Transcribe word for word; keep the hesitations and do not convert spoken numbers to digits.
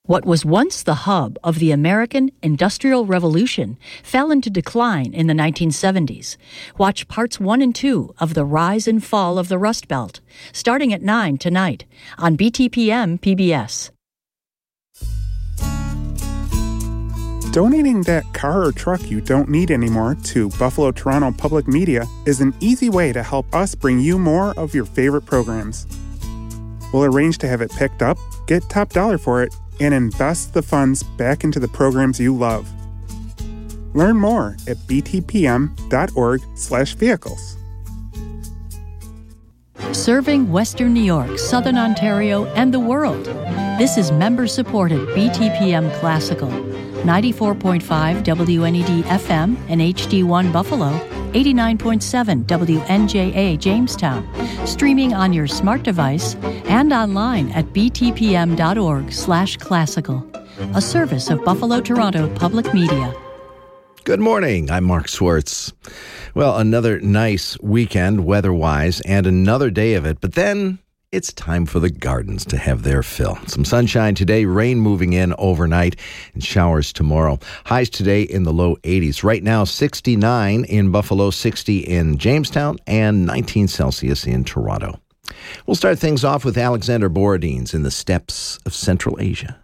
What was once the hub of the American Industrial Revolution fell into decline in the nineteen seventies. Watch parts one and two of The Rise and Fall of the Rust Belt, starting at nine tonight on B T P M P B S. Donating that car or truck you don't need anymore to Buffalo Toronto Public Media is an easy way to help us bring you more of your favorite programs. We'll arrange to have it picked up, get top dollar for it, and invest the funds back into the programs you love. Learn more at btpm.org slash vehicles. Serving Western New York, Southern Ontario, and the world. This is member-supported B T P M Classical. ninety-four point five W N E D F M and H D one Buffalo, eighty-nine point seven W N J A Jamestown, streaming on your smart device and online at btpm.org slash classical, a service of Buffalo Toronto Public Media. Good morning. I'm Mark Swartz. Well, another nice weekend weather-wise and another day of it, but then it's time for the gardens to have their fill. Some sunshine today, rain moving in overnight, and showers tomorrow. Highs today in the low eighties. Right now, sixty-nine in Buffalo, sixty in Jamestown, and nineteen Celsius in Toronto. We'll start things off with Alexander Borodines in the steppes of Central Asia.